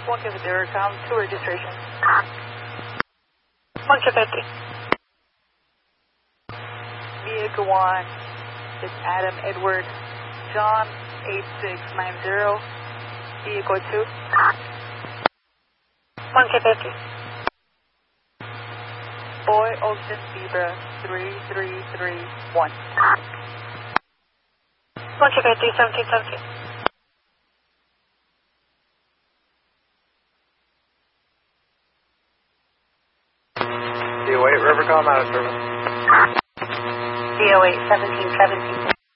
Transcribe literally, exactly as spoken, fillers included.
one two zero, com, two registration. one two fifty. Vehicle one is Adam Edward John eight six nine zero. Vehicle two. one two fifty. Boy Ocean Zebra three three three one. one two fifty, seventeen seventeen. D O eight, Rivercom out of service. D O eight, seventeen seventeen.